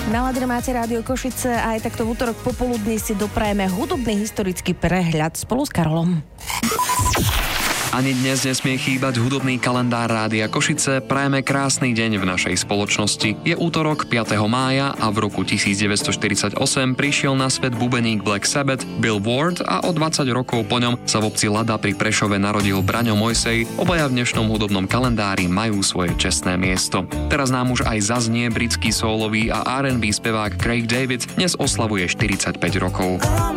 Naladené máte Rádio Košice a aj takto v útorok popoludní si doprajeme hudobný historický prehľad spolu s Karolom. Ani dnes nesmie chýbať hudobný kalendár Rádia Košice. Prajeme krásny deň v našej spoločnosti. Je útorok 5. mája a v roku 1948 prišiel na svet bubeník Black Sabbath Bill Ward a o 20 rokov po ňom sa v obci Lada pri Prešove narodil Braňo Mojsej. Obaja v dnešnom hudobnom kalendári majú svoje čestné miesto. Teraz nám už aj zaznie britský soulový a R&B spevák Craig David, dnes oslavuje 45 rokov.